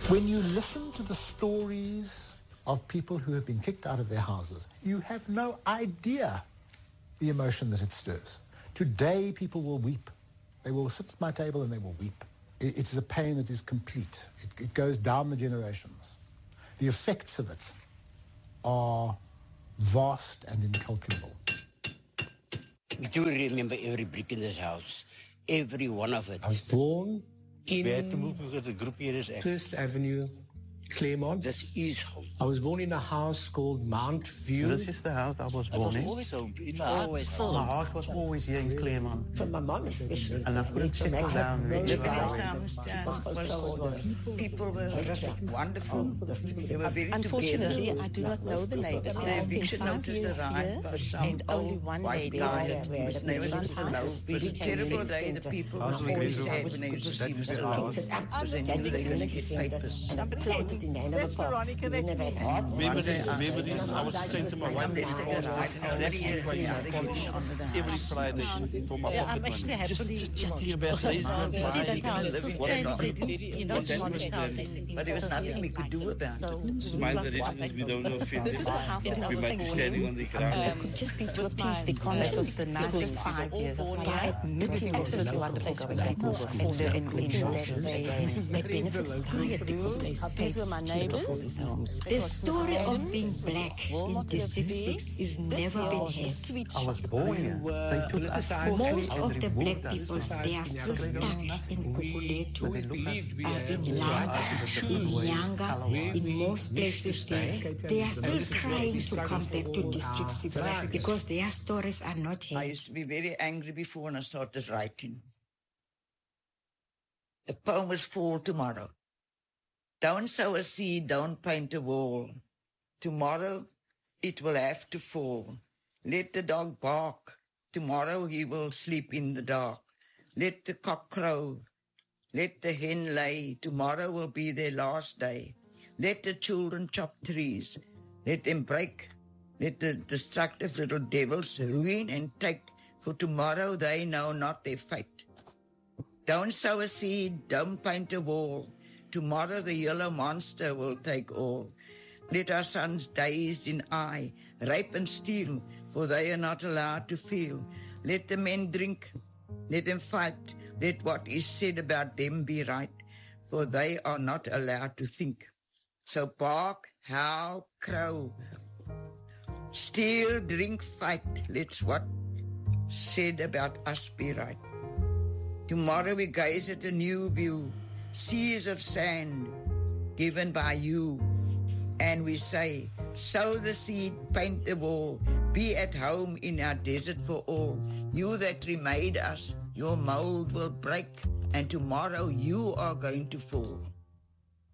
When you listen to the stories of people who have been kicked out of their houses, you have no idea the emotion that it stirs. Today, people will weep. They will sit at my table and they will weep. It is a pain that is complete. It goes down the generations. The effects of it are vast and incalculable. We do remember every brick in this house, every one of it. I was born in the group here is First Avenue, Claremont. This is home. I was born in a house called Mount View. This is the house I was born in. It was always home. In my heart. My heart was always here in Claremont. From my mom especially. And I couldn't settle down. People were wonderful. They were very Unfortunately, together. I do not know the neighbors. The I spent eviction 5 notice years arrived here, by some and only old one white lady guy that whose name was Mr. Lowe. It was a terrible day. The people were always sad when they used to see Mr. Lowe. Because they knew they couldn't get papers. That's Veronica, that's me. Remember this? I was saying to my wife every Friday for my pocket I'm actually money. happily Just chatting about days gone by, But there was nothing we could do about it. Smile the residents, we don't know offend This is the house that I we was might be standing on the ground. just be to appease the economy. It was the nicest 5 years of my life. Admitting absolutely wonderful going back and they benefited by it because they paid were my neighbors. The story of being black in District 6 is never been had. I was born here. They took us Most of the black people, they are still stuck in Gugulethu, in Langa, in Yanga, in most places there. They are still trying to come back to District 6 because their stories are not I heard. used to be very angry before when I started writing. The poem was Fall Tomorrow. Don't sow a seed, don't paint a wall. Tomorrow it will have to fall. Let the dog bark. Tomorrow he will sleep in the dark. Let the cock crow. Let the hen lay. Tomorrow will be their last day. Let the children chop trees. Let them break. Let the destructive little devils ruin and take. For tomorrow they know not their fate. Don't sow a seed, don't paint a wall. Tomorrow the yellow monster will take all. Let our sons dazed in eye, rape and steal, for they are not allowed to feel. Let the men drink, let them fight, let what is said about them be right, for they are not allowed to think. So bark, howl, crow, steal, drink, fight, let's what said about us be right. Tomorrow we gaze at a new view, seas of sand given by you. And we say, sow the seed, paint the wall, be at home in our desert for all. You that remade us, your mold will break, and tomorrow you are going to fall.